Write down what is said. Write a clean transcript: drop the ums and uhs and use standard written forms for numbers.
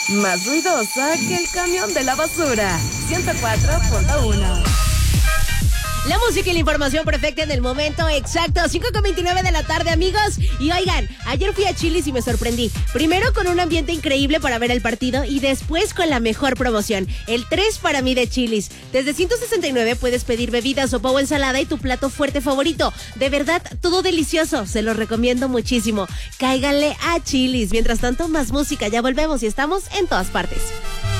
Más ruidosa que el camión de la basura. 104.1. La música y la información perfecta en el momento exacto. 5:29 de la tarde, amigos. Y oigan, ayer fui a Chili's y me sorprendí. Primero con un ambiente increíble para ver el partido y después con la mejor promoción. El 3 para mí de Chili's. Desde 169 puedes pedir bebidas, sopa o ensalada y tu plato fuerte favorito. De verdad, todo delicioso. Se los recomiendo muchísimo. Cáiganle a Chili's. Mientras tanto, más música. Ya volvemos y estamos en todas partes.